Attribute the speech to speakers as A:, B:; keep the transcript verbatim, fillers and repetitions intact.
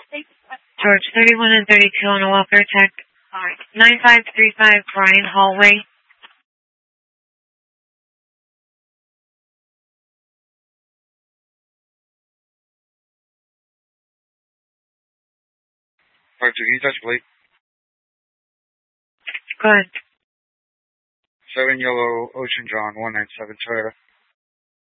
A: George, thirty-one and thirty-two on a Walker Tech. Alright. nine five three five Bryan Hallway.
B: Part two, can you touch plate?
A: Good.
B: seven Yellow Ocean John, one nine seven Toyota.